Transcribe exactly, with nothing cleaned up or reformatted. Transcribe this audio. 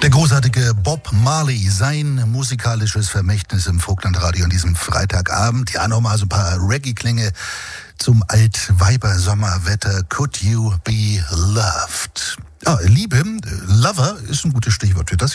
Der großartige Bob Marley, sein musikalisches Vermächtnis im Vogtlandradio an diesem Freitagabend. Ja, nochmal so ein paar Reggae-Klänge zum Altweiber-Sommerwetter. Could you be loved? Ah, Liebe, Lover ist ein gutes Stichwort für das hier.